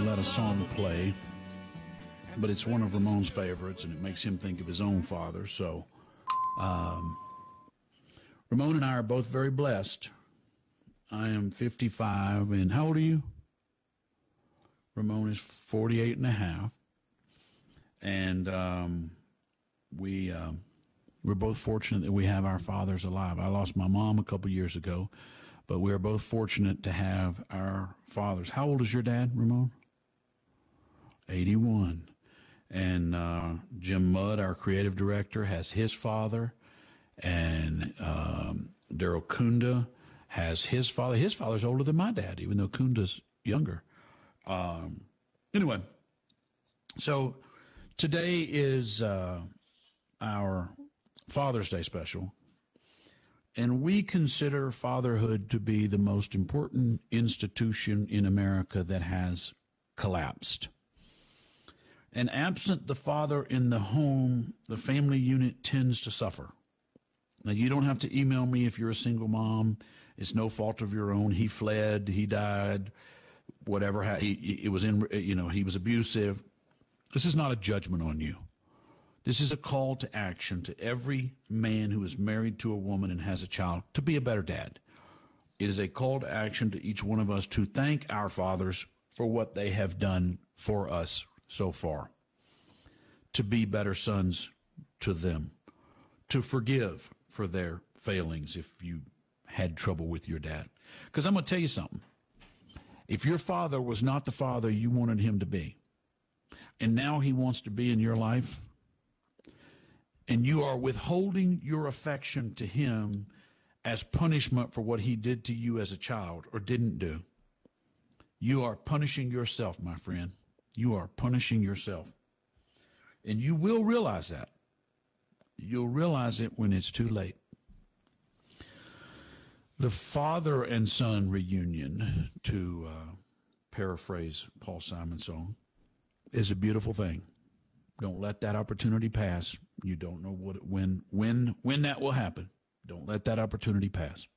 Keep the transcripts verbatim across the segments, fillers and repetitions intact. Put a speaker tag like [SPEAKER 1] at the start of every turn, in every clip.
[SPEAKER 1] let a song play, but it's one of Ramon's favorites, and it makes him think of his own father. So, um, Ramon and I are both very blessed. I am fifty-five, and how old are you? Ramon is forty-eight and a half, and um, we um, we're both fortunate that we have our fathers alive. I lost my mom a couple years ago, but we are both fortunate to have our fathers. How old is your dad, Ramon? eighty-one. And uh, Jim Mudd, our creative director, has his father, and um, Daryl Kunda has his father. His father's older than my dad, even though Kunda's younger. Um, anyway, so today is uh, our Father's Day special, and we consider fatherhood to be the most important institution in America that has collapsed. And absent the father in the home, the family unit tends to suffer. Now, you don't have to email me if you're a single mom. It's no fault of your own. He fled, he died, whatever. He, it was in, you know, he was abusive. This is not a judgment on you. This is a call to action to every man who is married to a woman and has a child to be a better dad. It is a call to action to each one of us to thank our fathers for what they have done for us so far, to be better sons to them, to forgive for their failings if you had trouble with your dad. Because I'm going to tell you something. If your father was not the father you wanted him to be, and now he wants to be in your life, and you are withholding your affection to him as punishment for what he did to you as a child or didn't do, you are punishing yourself, my friend. You are punishing yourself. And you will realize that. You'll realize it when it's too late. The father and son reunion, to uh, paraphrase Paul Simon's song, is a beautiful thing. Don't let that opportunity pass. You don't know what it, when when when that will happen. Don't let that opportunity pass.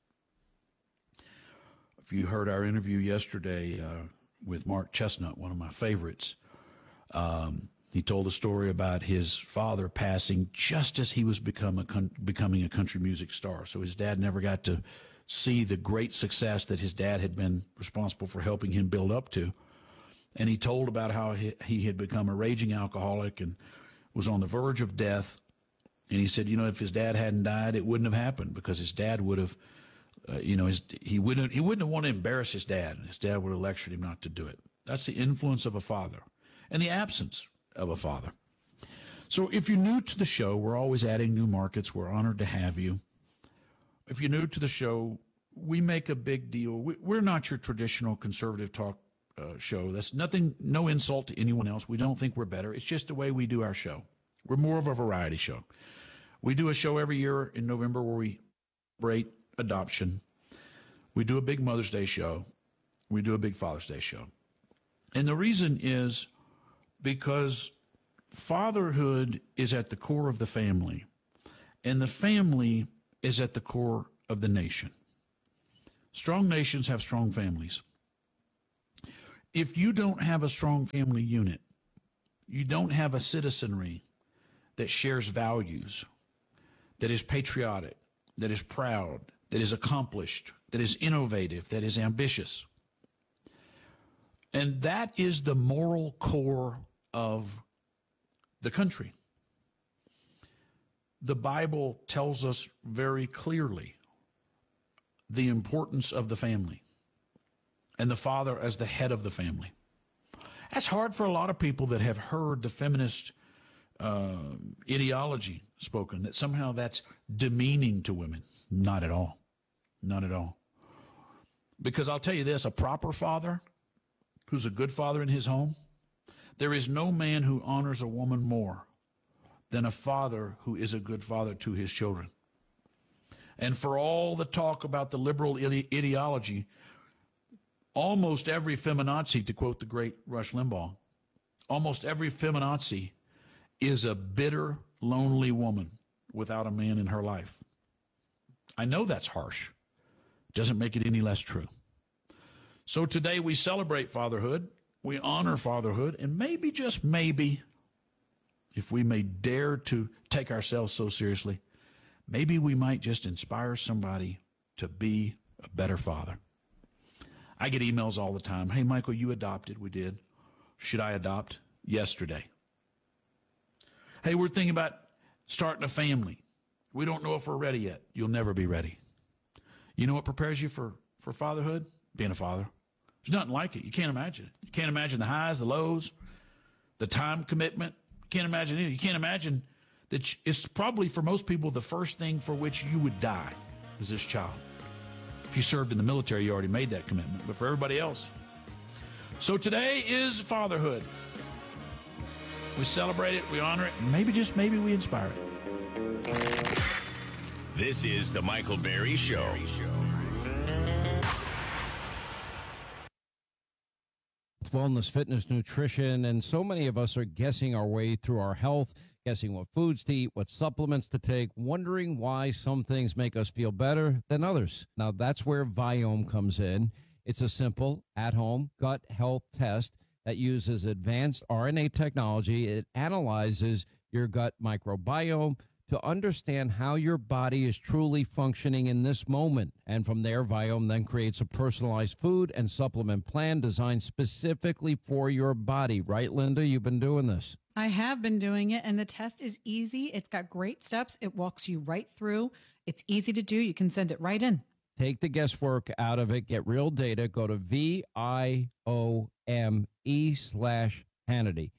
[SPEAKER 1] If you heard our interview yesterday uh, with Mark Chestnut, one of my favorites, um, he told a story about his father passing just as he was become a con- becoming a country music star. So his dad never got to see the great success that his dad had been responsible for helping him build up to. And he told about how he, he had become a raging alcoholic and was on the verge of death. And he said, you know, if his dad hadn't died, it wouldn't have happened, because his dad would have, uh, you know, his, he wouldn't he wouldn't have wanted to embarrass his dad. His dad would have lectured him not to do it. That's the influence of a father and the absence of a father. So if you're new to the show, we're always adding new markets. We're honored to have you. If you're new to the show, we make a big deal. We, we're not your traditional conservative talk uh, show. That's nothing, no insult to anyone else. We don't think we're better. It's just the way we do our show. We're more of a variety show. We do a show every year in November where we celebrate adoption. We do a big Mother's Day show. We do a big Father's Day show. And the reason is because fatherhood is at the core of the family, and the family is at the core of the nation. Strong nations have strong families. If you don't have a strong family unit, you don't have a citizenry that shares values, that is patriotic, that is proud, that is accomplished, that is innovative, that is ambitious. And that is the moral core of the country. The Bible tells us very clearly the importance of the family and the father as the head of the family. That's hard for a lot of people that have heard the feminist uh, ideology spoken, that somehow that's demeaning to women. Not at all. Not at all. Because I'll tell you this, a proper father who's a good father in his home, there is no man who honors a woman more than a father who is a good father to his children. And for all the talk about the liberal ide- ideology, almost every feminazi, to quote the great Rush Limbaugh, almost every feminazi is a bitter, lonely woman without a man in her life. I know that's harsh. Doesn't make it any less true. So today we celebrate fatherhood, we honor fatherhood, and maybe, just maybe, if we may dare to take ourselves so seriously, maybe we might just inspire somebody to be a better father. I get emails all the time. Hey, Michael, you adopted. We did. Should I adopt? Yesterday. Hey, we're thinking about starting a family. We don't know if we're ready yet. You'll never be ready. You know what prepares you for, for fatherhood? Being a father. There's nothing like it. You can't imagine it. You can't imagine the highs, the lows, the time commitment. You can't imagine it. You can't imagine that it's probably for most people the first thing for which you would die is this child. If you served in the military, you already made that commitment. But for everybody else. So today is fatherhood. We celebrate it, we honor it, and maybe, just maybe, we inspire it.
[SPEAKER 2] This is the Michael Berry Show.
[SPEAKER 3] Wellness, fitness, nutrition, and so many of us are guessing our way through our health, guessing what foods to eat, what supplements to take, wondering why some things make us feel better than others. Now, that's where Viome comes in. It's a simple, at-home gut health test that uses advanced R N A technology. It analyzes your gut microbiome to understand how your body is truly functioning in this moment. And from there, Viome then creates a personalized food and supplement plan designed specifically for your body. Right, Linda? You've been doing this.
[SPEAKER 4] I have been doing it, and the test is easy. It's got great steps. It walks you right through. It's easy to do. You can send it right in.
[SPEAKER 3] Take the guesswork out of it. Get real data. Go to V I O M E slash Hannity.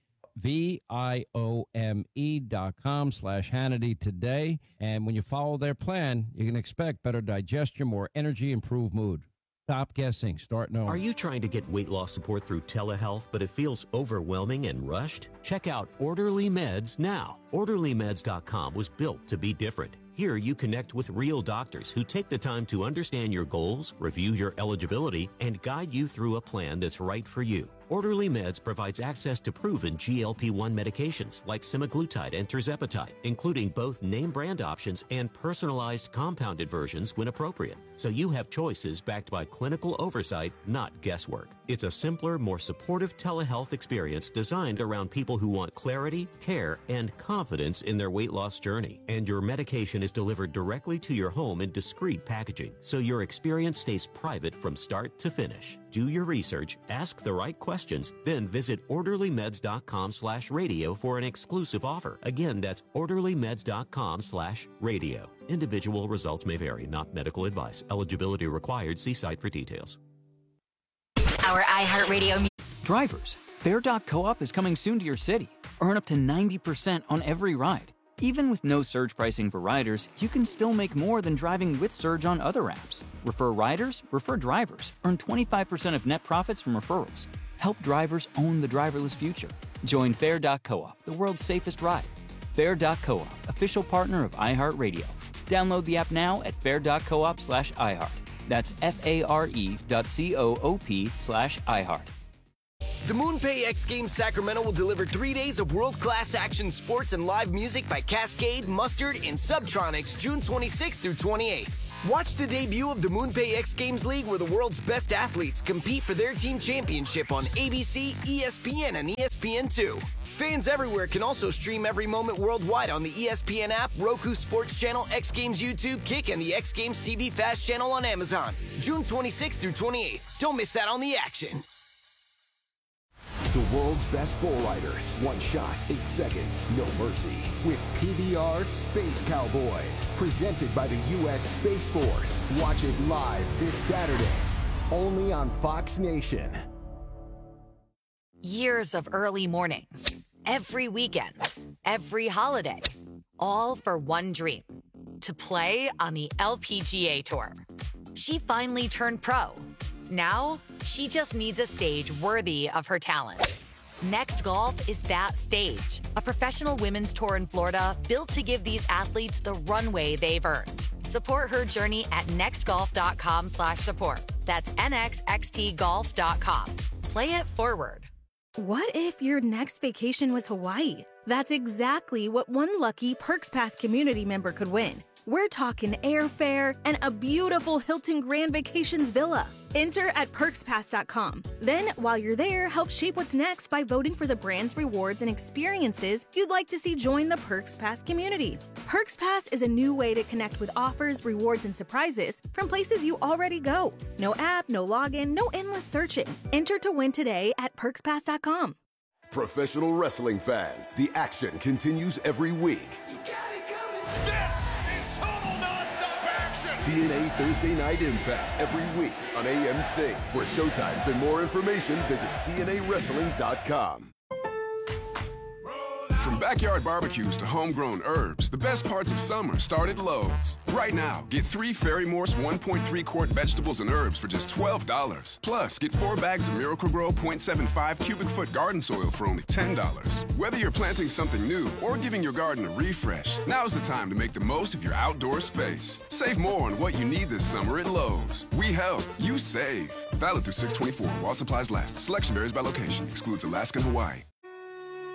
[SPEAKER 3] V I O M E dot com slash Hannity today. And when you follow their plan, you can expect better digestion, more energy, improved mood. Stop guessing. Start knowing.
[SPEAKER 5] Are you trying to get weight loss support through telehealth, but it feels overwhelming and rushed? Check out Orderly Meds now. Orderly Meds dot com was built to be different. Here you connect with real doctors who take the time to understand your goals, review your eligibility, and guide you through a plan that's right for you. Orderly Meds provides access to proven G L P one medications like semaglutide and tirzepatide, including both name brand options and personalized compounded versions when appropriate. So you have choices backed by clinical oversight, not guesswork. It's a simpler, more supportive telehealth experience designed around people who want clarity, care, and confidence in their weight loss journey. And your medication is delivered directly to your home in discreet packaging, so your experience stays private from start to finish. Do your research, ask the right questions, then visit Orderly Meds dot com slash radio for an exclusive offer. Again, that's Orderly Meds dot com slash radio. Individual results may vary, not medical advice. Eligibility required. See site for details.
[SPEAKER 6] Our iHeartRadio.
[SPEAKER 7] Drivers, Fair dot coop is coming soon to your city. Earn up to ninety percent on every ride. Even with no surge pricing for riders, you can still make more than driving with Surge on other apps. Refer riders, refer drivers. Earn twenty-five percent of net profits from referrals. Help drivers own the driverless future. Join Fair dot coop, the world's safest ride. Fair dot coop, official partner of iHeartRadio. Download the app now at fair dot coop slash iHeart. That's F-A-R-E dot C-O-O-P slash iHeart.
[SPEAKER 8] The MoonPay X Games Sacramento will deliver three days of world-class action sports and live music by Cascade, Mustard, and Subtronics June twenty-sixth through twenty-eighth. Watch the debut of the MoonPay X Games League, where the world's best athletes compete for their team championship on A B C, E S P N, and E S P N two. Fans everywhere can also stream every moment worldwide on the E S P N app, Roku Sports Channel, X Games YouTube, Kick, and the X Games T V Fast Channel on Amazon. June twenty-sixth through twenty-eighth. Don't miss out on the action.
[SPEAKER 9] The world's best bull riders. One shot, eight seconds, no mercy. With P B R Space Cowboys. Presented by the U S Space Force. Watch it live this Saturday. Only on Fox Nation.
[SPEAKER 6] Years of early mornings. Every weekend. Every holiday. All for one dream. To play on the L P G A Tour. She finally turned pro. Now, she just needs a stage worthy of her talent. Next Golf is that stage. A professional women's tour in Florida built to give these athletes the runway they've earned. Support her journey at nextgolf.com slash support. That's N X X T golf dot com. Play it forward.
[SPEAKER 10] What if your next vacation was Hawaii? That's exactly what one lucky Perks Pass community member could win. We're talking airfare and a beautiful Hilton Grand Vacations villa. Enter at perks pass dot com. Then, while you're there, help shape what's next by voting for the brands, rewards, and experiences you'd like to see join the Perks Pass community. Perks Pass is a new way to connect with offers, rewards, and surprises from places you already go. No app, no login, no endless searching. Enter to win today at perks pass dot com.
[SPEAKER 9] Professional wrestling fans, the action continues every week.
[SPEAKER 2] This is total nonstop action.
[SPEAKER 9] T N A Thursday Night Impact every week on A M C. For showtimes and more information, visit T N A wrestling dot com.
[SPEAKER 11] From backyard barbecues to homegrown herbs, the best parts of summer start at Lowe's. Right now, get three Ferry Morse one point three quart vegetables and herbs for just twelve dollars. Plus, get four bags of Miracle-Gro point seven five cubic foot garden soil for only ten dollars. Whether you're planting something new or giving your garden a refresh, now's the time to make the most of your outdoor space. Save more on what you need this summer at Lowe's. We help, you save. Valid through six twenty-four while supplies last. Selection varies by location. Excludes Alaska and Hawaii.